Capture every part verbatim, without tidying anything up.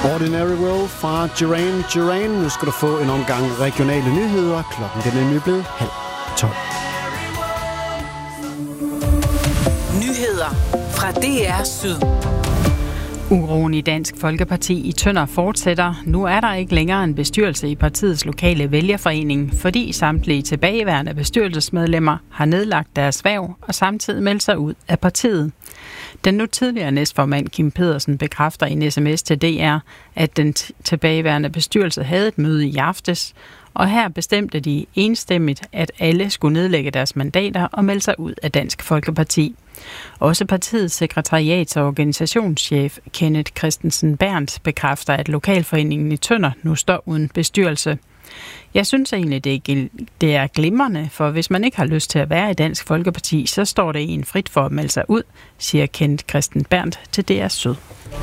Ordinary World fra Duran Duran. Nu skal du få en omgang regionale nyheder. Klokken den er nemlig blevet halv tolv. Nyheder fra D R Syd. Uroen i Dansk Folkeparti i Tønder fortsætter. Nu er der ikke længere en bestyrelse i partiets lokale vælgerforening, fordi samtlige tilbageværende bestyrelsesmedlemmer har nedlagt deres hverv og samtidig meldt sig ud af partiet. Den nu tidligere næstformand Kim Pedersen bekræfter i en sms til D R, at den t- tilbageværende bestyrelse havde et møde i aftes, og her bestemte de enstemmigt, at alle skulle nedlægge deres mandater og melde sig ud af Dansk Folkeparti. Også partiets sekretariats- og organisationschef Kenneth Christensen Berndt bekræfter, at lokalforeningen i Tønder nu står uden bestyrelse. Jeg synes egentlig, det er glimrende, for hvis man ikke har lyst til at være i Dansk Folkeparti, så står det en frit for at melde sig ud, siger Kenneth Christensen Berndt til D R Syd.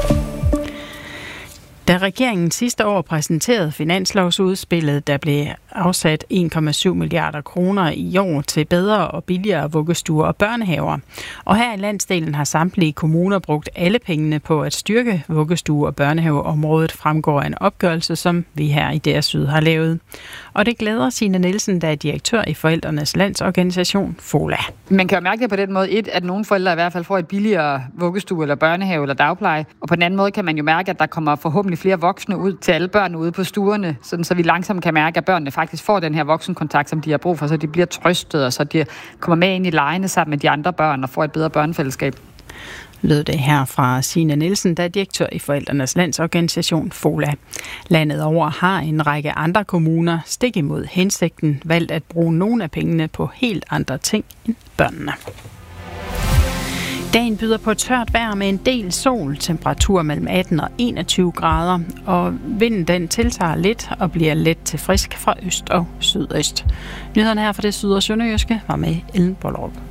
Da regeringen sidste år præsenterede finanslovsudspillet, der blev afsat en komma syv milliarder kroner i år til bedre og billigere vuggestuer og børnehaver. Og her i landsdelen har samtlige kommuner brugt alle pengene på at styrke vuggestue- og børnehaveområdet, fremgår af en opgørelse, som vi her i D R Syd har lavet. Og det glæder Signe Nielsen, der er direktør i Forældrenes Landsorganisation, FOLA. Man kan jo mærke det på den måde, et, at nogle forældre i hvert fald får et billigere vuggestue eller børnehave eller dagpleje. Og på den anden måde kan man jo mærke, at der kommer forhåbentlig flere voksne ud til alle børn ude på stuerne, sådan så vi langsomt kan mærke, at børnene faktisk får den her voksenkontakt, som de har brug for, så de bliver trøstet, og så de kommer med ind i legene sammen med de andre børn og får et bedre børnefællesskab. Lød det her fra Signe Nielsen, der er direktør i Forældrenes Landsorganisation, FOLA. Landet over har en række andre kommuner stik imod hensigten valgt at bruge nogle af pengene på helt andre ting end børnene. Dagen byder på tørt vejr med en del sol, temperatur mellem atten og enogtyve grader, og vinden den tiltager lidt og bliver let til frisk fra øst og sydøst. Nyhederne her fra det syd- og sønderjyske var med Ellen Bollerup.